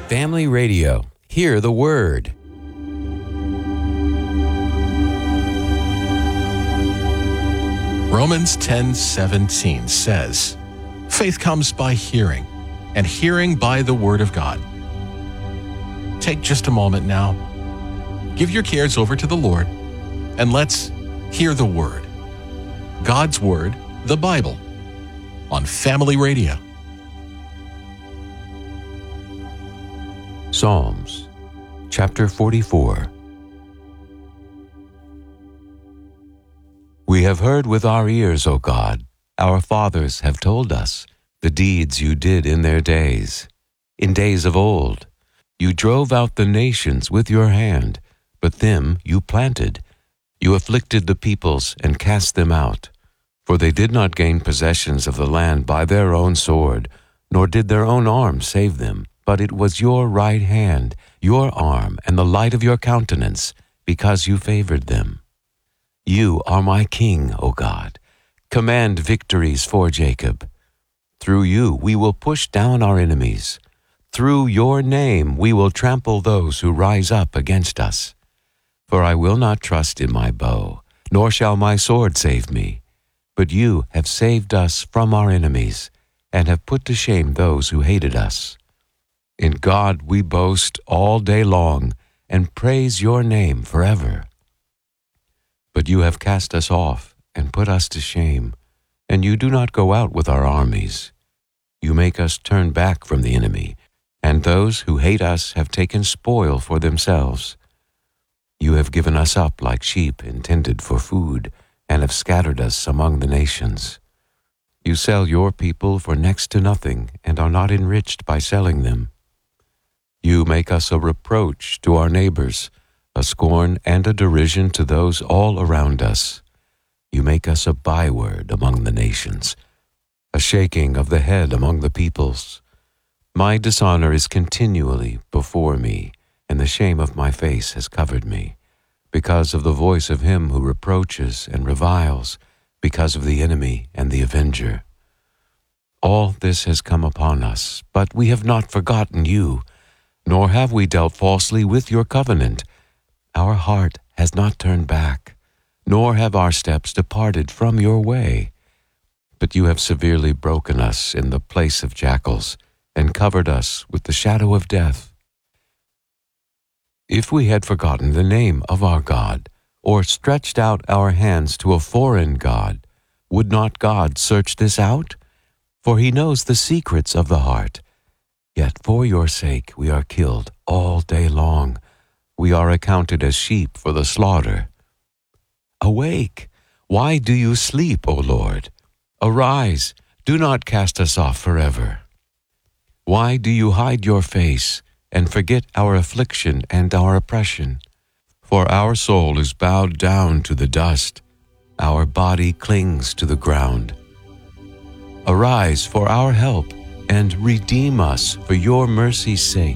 Family Radio. Hear the Word. Romans 10:17 says, "Faith comes by hearing, and hearing by the Word of God." Take just a moment now. Give your cares over to the Lord, and let's hear the Word. God's Word, the Bible, on Family Radio. Psalms, chapter 44. We have heard with our ears, O God, our fathers have told us, the deeds you did in their days. In days of old, you drove out the nations with your hand, but them you planted. You afflicted the peoples and cast them out. For they did not gain possessions of the land by their own sword, nor did their own arm save them. But it was your right hand, your arm, and the light of your countenance, because you favored them. You are my King, O God. Command victories for Jacob. Through you we will push down our enemies. Through your name we will trample those who rise up against us. For I will not trust in my bow, nor shall my sword save me. But you have saved us from our enemies, and have put to shame those who hated us. In God we boast all day long, and praise your name forever. But you have cast us off, and put us to shame, and you do not go out with our armies. You make us turn back from the enemy, and those who hate us have taken spoil for themselves. You have given us up like sheep intended for food, and have scattered us among the nations. You sell your people for next to nothing, and are not enriched by selling them. You make us a reproach to our neighbors, a scorn and a derision to those all around us. You make us a byword among the nations, a shaking of the head among the peoples. My dishonor is continually before me, and the shame of my face has covered me, because of the voice of him who reproaches and reviles, because of the enemy and the avenger. All this has come upon us, but we have not forgotten you, nor have we dealt falsely with your covenant. Our heart has not turned back, nor have our steps departed from your way. But you have severely broken us in the place of jackals, and covered us with the shadow of death. If we had forgotten the name of our God, or stretched out our hands to a foreign god, would not God search this out? For he knows the secrets of the heart. Yet for your sake we are killed all day long. We are accounted as sheep for the slaughter. Awake! Why do you sleep, O Lord? Arise! Do not cast us off forever. Why do you hide your face and forget our affliction and our oppression? For our soul is bowed down to the dust. Our body clings to the ground. Arise for our help, and redeem us for your mercy's sake.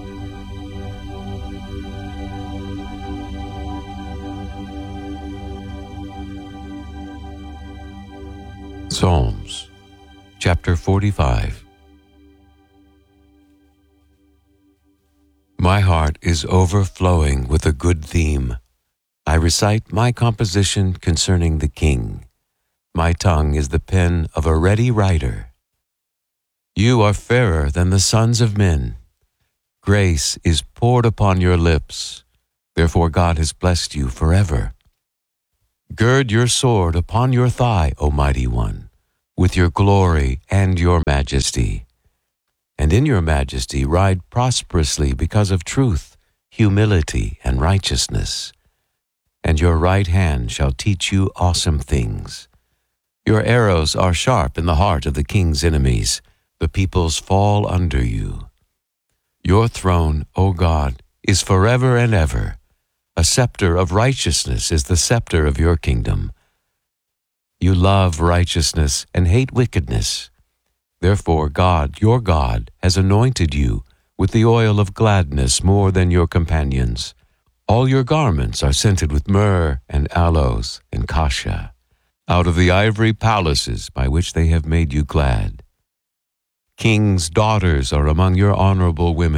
Psalms, chapter 45. My heart is overflowing with a good theme. I recite my composition concerning the King. My tongue is the pen of a ready writer. You are fairer than the sons of men. Grace is poured upon your lips. Therefore God has blessed you forever. Gird your sword upon your thigh, O mighty one, with your glory and your majesty. And in your majesty ride prosperously because of truth, humility, and righteousness. And your right hand shall teach you awesome things. Your arrows are sharp in the heart of the king's enemies. The peoples fall under you. Your throne, O God, is forever and ever. A scepter of righteousness is the scepter of your kingdom. You love righteousness and hate wickedness. Therefore God, your God, has anointed you with the oil of gladness more than your companions. All your garments are scented with myrrh and aloes and cassia, out of the ivory palaces by which they have made you glad. Kings' daughters are among your honorable women,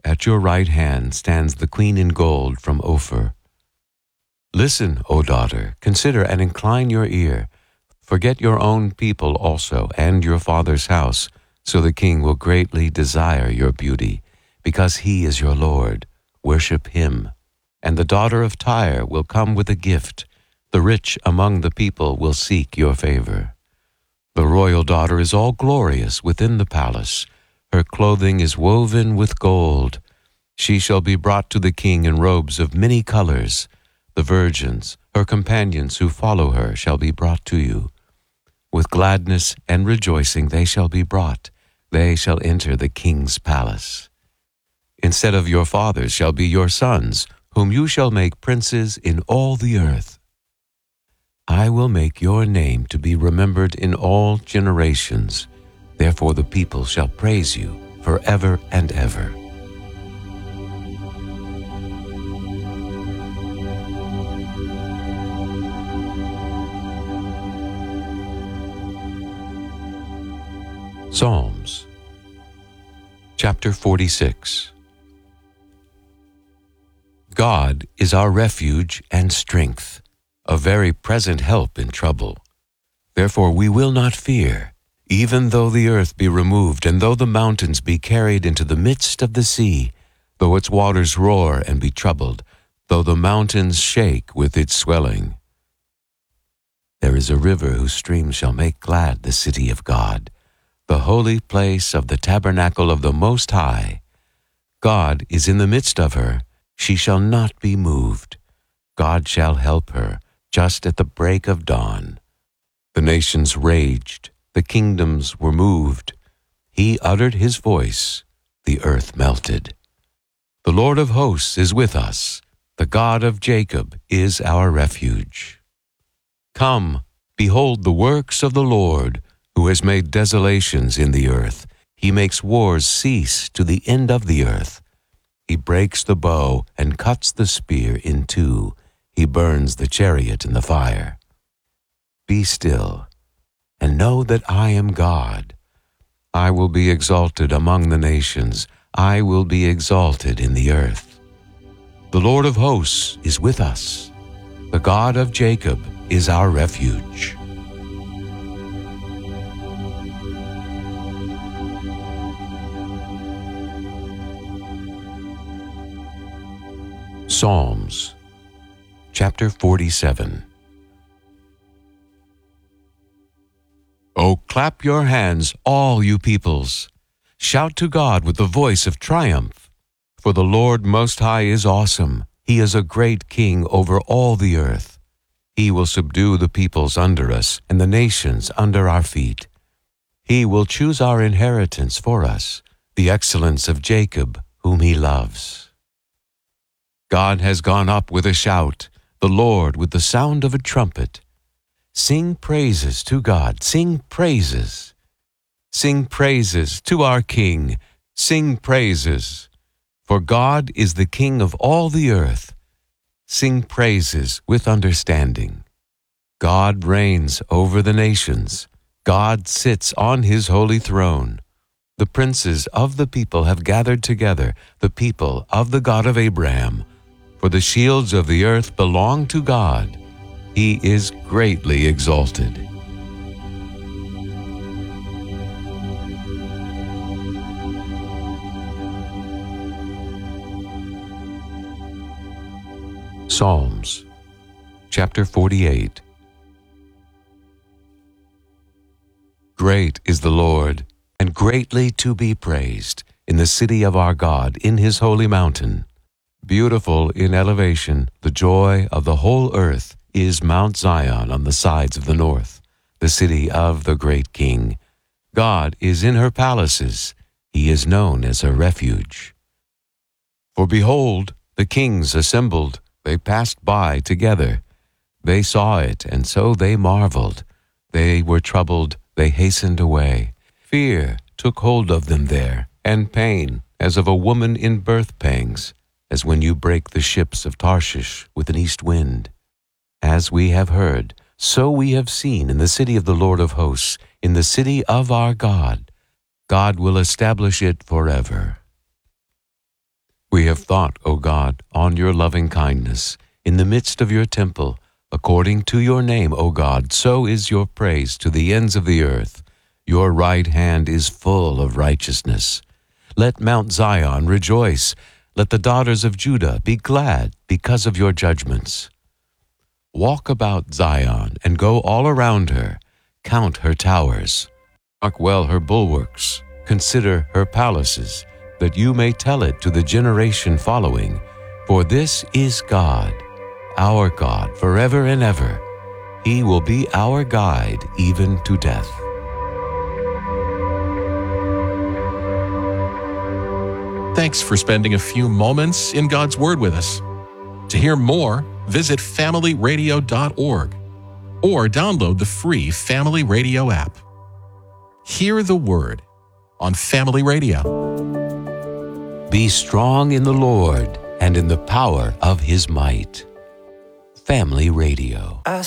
At your right hand stands the queen in gold from Ophir. Listen, O daughter, consider and incline your ear. Forget your own people also and your father's house, so the king will greatly desire your beauty, because he is your Lord. Worship him. And the daughter of Tyre will come with a gift. The rich among the people will seek your favor. The royal daughter is all glorious within the palace. Her clothing is woven with gold. She shall be brought to the king in robes of many colors. The virgins, her companions who follow her, shall be brought to you. With gladness and rejoicing they shall be brought. They shall enter the king's palace. Instead of your fathers shall be your sons, whom you shall make princes in all the earth. I will make your name to be remembered in all generations. Therefore the people shall praise you forever and ever. Psalms, chapter 46. God is our refuge and strength, a very present help in trouble. Therefore we will not fear, even though the earth be removed, and though the mountains be carried into the midst of the sea, though its waters roar and be troubled, though the mountains shake with its swelling. There is a river whose streams shall make glad the city of God, the holy place of the tabernacle of the Most High. God is in the midst of her. She shall not be moved. God shall help her just at the break of dawn. The nations raged. The kingdoms were moved. He uttered his voice. The earth melted. The Lord of hosts is with us. The God of Jacob is our refuge. Come, behold the works of the Lord, who has made desolations in the earth. He makes wars cease to the end of the earth. He breaks the bow and cuts the spear in two. He burns the chariot in the fire. Be still, and know that I am God. I will be exalted among the nations. I will be exalted in the earth. The Lord of hosts is with us. The God of Jacob is our refuge. Psalms, chapter 47. Oh, clap your hands, all you peoples. Shout to God with the voice of triumph. For the Lord Most High is awesome. He is a great king over all the earth. He will subdue the peoples under us and the nations under our feet. He will choose our inheritance for us, the excellence of Jacob, whom he loves. God has gone up with a shout, the Lord with the sound of a trumpet. Sing praises to God, sing praises. Sing praises to our King, sing praises. For God is the King of all the earth. Sing praises with understanding. God reigns over the nations. God sits on his holy throne. The princes of the people have gathered together, the people of the God of Abraham. For the shields of the earth belong to God. He is greatly exalted. Psalms, chapter 48. Great is the Lord, and greatly to be praised, in the city of our God, in his holy mountain. Beautiful in elevation, the joy of the whole earth is Mount Zion on the sides of the north, the city of the great King. God is in her palaces. He is known as a refuge. For behold, the kings assembled. They passed by together. They saw it, and so they marveled. They were troubled. They hastened away. Fear took hold of them there, and pain, as of a woman in birth pangs, as when you break the ships of Tarshish with an east wind. As we have heard, so we have seen in the city of the Lord of hosts, in the city of our God. God will establish it forever. We have thought, O God, on your loving kindness. In the midst of your temple, according to your name, O God, so is your praise to the ends of the earth. Your right hand is full of righteousness. Let Mount Zion rejoice. Let the daughters of Judah be glad because of your judgments. Walk about Zion and go all around her. Count her towers. Mark well her bulwarks. Consider her palaces, that you may tell it to the generation following. For this is God, our God, forever and ever. He will be our guide even to death. Thanks for spending a few moments in God's Word with us. To hear more, visit familyradio.org or download the free Family Radio app. Hear the Word on Family Radio. Be strong in the Lord and in the power of his might. Family Radio.